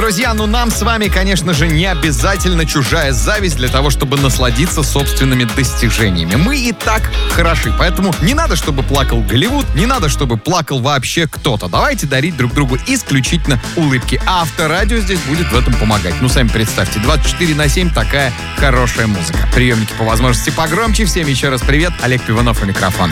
Друзья, нам с вами, конечно же, не обязательно чужая зависть для того, чтобы насладиться собственными достижениями. Мы и так хороши, поэтому не надо, чтобы плакал Голливуд, не надо, чтобы плакал вообще кто-то. Давайте дарить друг другу исключительно улыбки. А Авторадио здесь будет в этом помогать. Сами представьте, 24/7 такая хорошая музыка. Приемники по возможности погромче. Всем еще раз привет. Олег Пиванов у микрофона.